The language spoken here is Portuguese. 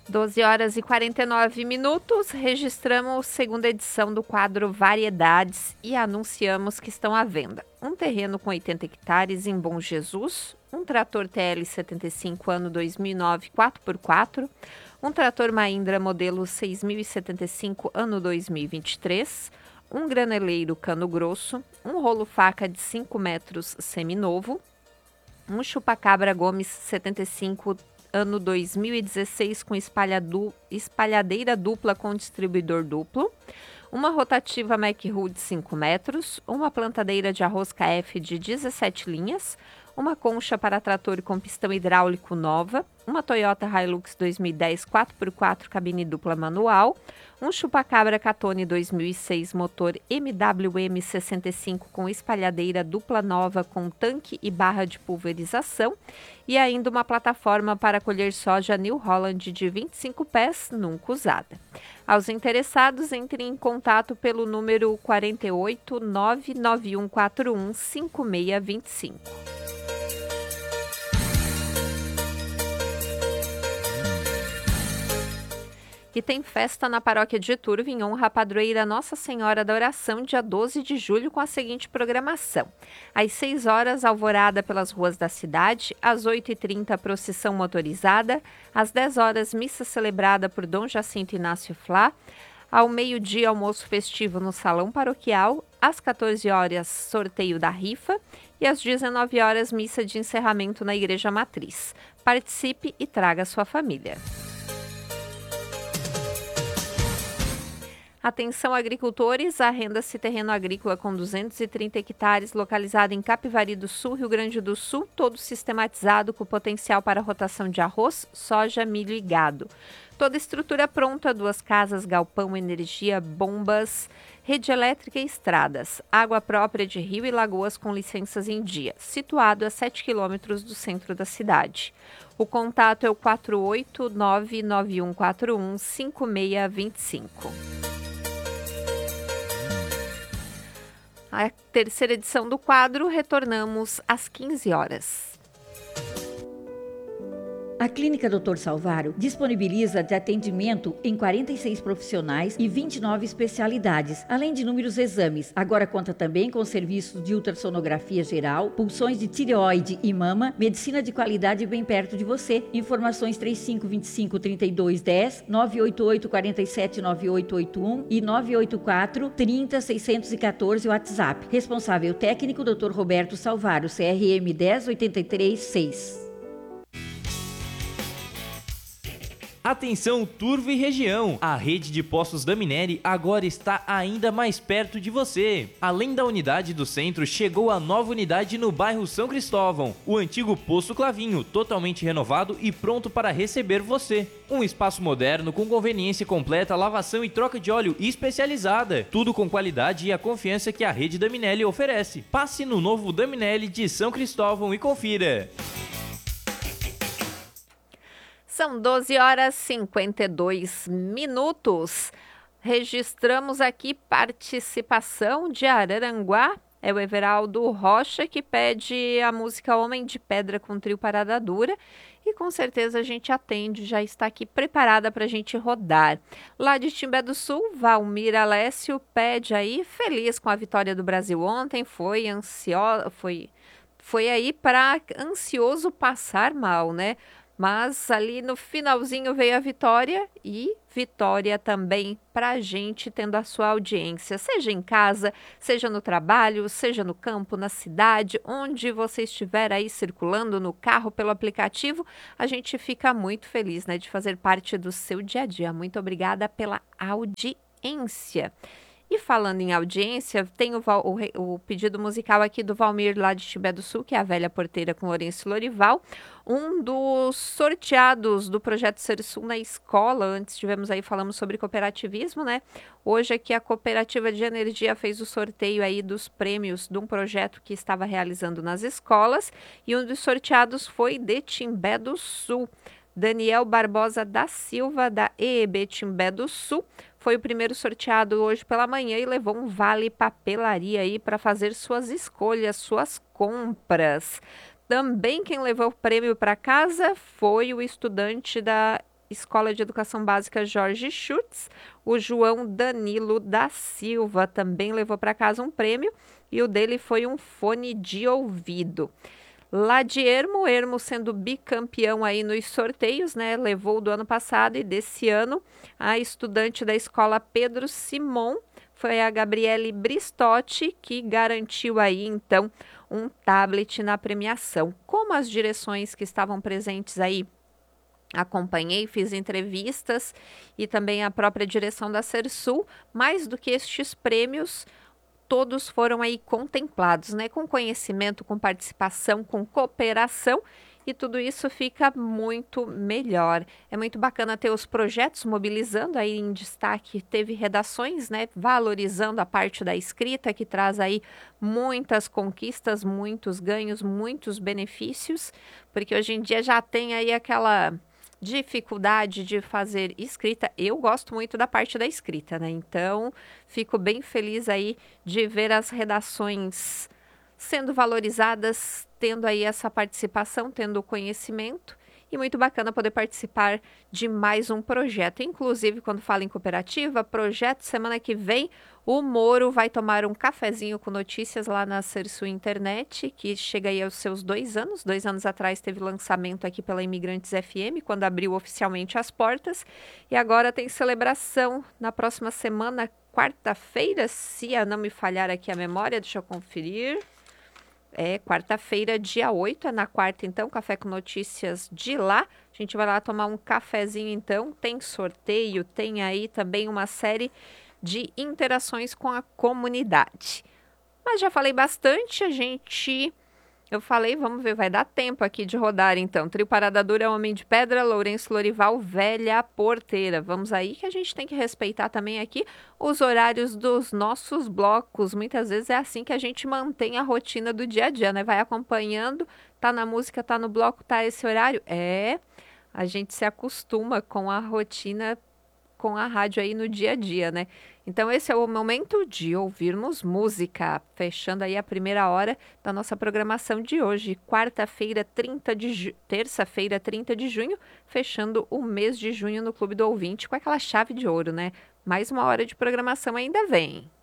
12 horas e 49 minutos, registramos segunda edição do quadro Variedades e anunciamos que estão à venda. Um terreno com 80 hectares em Bom Jesus, um trator TL75 ano 2009 4x4, um trator Mahindra modelo 6075 ano 2023, um graneleiro cano grosso, um rolo faca de 5 metros seminovo, um chupacabra Gomes 75 ano 2016 com espalhadeira dupla com distribuidor duplo, uma rotativa MacHood de 5 metros, uma plantadeira de arroz KF de 17 linhas, uma concha para trator com pistão hidráulico nova, uma Toyota Hilux 2010 4x4 cabine dupla manual, um chupacabra Catone 2006 motor MWM 65 com espalhadeira dupla nova com tanque e barra de pulverização e ainda uma plataforma para colher soja New Holland de 25 pés, nunca usada. Aos interessados, entrem em contato pelo número 48 99141 5625. E tem festa na paróquia de Iturva em honra à padroeira Nossa Senhora da Oração, dia 12 de julho, com a seguinte programação. Às 6 horas, alvorada pelas ruas da cidade. Às 8h30, procissão motorizada. Às 10 horas, missa celebrada por Dom Jacinto Inácio Flá. Ao meio-dia, almoço festivo no Salão Paroquial. Às 14 horas, sorteio da rifa. E às 19 horas, missa de encerramento na Igreja Matriz. Participe e traga sua família. Atenção agricultores, arrenda-se terreno agrícola com 230 hectares localizado em Capivari do Sul, Rio Grande do Sul, todo sistematizado com potencial para rotação de arroz, soja, milho e gado. Toda estrutura pronta, 2 casas, galpão, energia, bombas, rede elétrica e estradas. Água própria de rio e lagoas com licenças em dia. Situado a 7 quilômetros do centro da cidade. O contato é o 48991415625. A terceira edição do quadro, retornamos às 15 horas. A Clínica Dr. Salvaro disponibiliza de atendimento em 46 profissionais e 29 especialidades, além de inúmeros exames. Agora conta também com serviços de ultrassonografia geral, pulsões de tireoide e mama, medicina de qualidade bem perto de você. Informações 3525-3210, 988-479881 e 984-30-614 WhatsApp. Responsável técnico Dr. Roberto Salvaro, CRM 10836. Atenção Turva e região, a rede de postos da Minere agora está ainda mais perto de você. Além da unidade do centro, chegou a nova unidade no bairro São Cristóvão, o antigo Posto Clavinho, totalmente renovado e pronto para receber você. Um espaço moderno com conveniência completa, lavação e troca de óleo especializada, tudo com qualidade e a confiança que a rede da Minere oferece. Passe no novo da Minere de São Cristóvão e confira. São 12 horas e 52 minutos. Registramos aqui participação de Araranguá. É o Everaldo Rocha que pede a música Homem de Pedra com trio Parada Dura. E com certeza a gente atende, já está aqui preparada para a gente rodar. Lá de Timbé do Sul, Valmir Alessio pede aí, feliz com a vitória do Brasil ontem, foi aí para ansioso passar mal, né? Mas ali no finalzinho veio a vitória e vitória também para a gente tendo a sua audiência, seja em casa, seja no trabalho, seja no campo, na cidade, onde você estiver aí circulando no carro pelo aplicativo, a gente fica muito feliz, né, de fazer parte do seu dia a dia. Muito obrigada pela audiência. E falando em audiência, tem o pedido musical aqui do Valmir, lá de Timbé do Sul, que é a Velha Porteira com Lourenço Lorival, um dos sorteados do Projeto Ser Sul na escola. Antes falamos sobre cooperativismo, né? Hoje aqui a Cooperativa de Energia fez o sorteio aí dos prêmios de um projeto que estava realizando nas escolas, e um dos sorteados foi de Timbé do Sul. Daniel Barbosa da Silva, da EEB Timbé do Sul, foi o primeiro sorteado hoje pela manhã e levou um vale papelaria aí para fazer suas escolhas, suas compras. Também quem levou o prêmio para casa foi o estudante da Escola de Educação Básica Jorge Schutz. O João Danilo da Silva também levou para casa um prêmio e o dele foi um fone de ouvido. Lá de Ermo sendo bicampeão aí nos sorteios, né? Levou do ano passado e desse ano a estudante da escola Pedro Simon foi a Gabriele Bristotti, que garantiu aí então um tablet na premiação. Como as direções que estavam presentes aí acompanhei, fiz entrevistas e também a própria direção da Sersul, mais do que estes prêmios, todos foram aí contemplados, né? Com conhecimento, com participação, com cooperação, e tudo isso fica muito melhor. É muito bacana ter os projetos mobilizando aí em destaque, teve redações, né? Valorizando a parte da escrita, que traz aí muitas conquistas, muitos ganhos, muitos benefícios, porque hoje em dia já tem aí aquela dificuldade de fazer escrita. Eu gosto muito da parte da escrita, né? Então, fico bem feliz aí de ver as redações sendo valorizadas, tendo aí essa participação, tendo o conhecimento. E muito bacana poder participar de mais um projeto. Inclusive, quando fala em cooperativa, projeto, semana que vem, o Moro vai tomar um cafezinho com notícias lá na Sersul Internet, que chega aí aos seus 2 anos. 2 anos atrás teve lançamento aqui pela Imigrantes FM, quando abriu oficialmente as portas. E agora tem celebração na próxima semana, quarta-feira, se não me falhar aqui a memória, deixa eu conferir. É quarta-feira, dia 8, é na quarta, então, Café com Notícias de lá. A gente vai lá tomar um cafezinho, então. Tem sorteio, tem aí também uma série de interações com a comunidade. Mas já falei bastante, eu falei, vamos ver, vai dar tempo aqui de rodar, então. Trio Parada Dura, Homem de Pedra, Lourenço Lorival, Velha Porteira. Vamos aí que a gente tem que respeitar também aqui os horários dos nossos blocos. Muitas vezes é assim que a gente mantém a rotina do dia a dia, né? Vai acompanhando, tá na música, tá no bloco, tá esse horário. A gente se acostuma com a rotina, com a rádio aí no dia a dia, né? Então esse é o momento de ouvirmos música, fechando aí a primeira hora da nossa programação de hoje, terça-feira, 30 de junho, fechando o mês de junho no Clube do Ouvinte com aquela chave de ouro, né? Mais uma hora de programação ainda vem.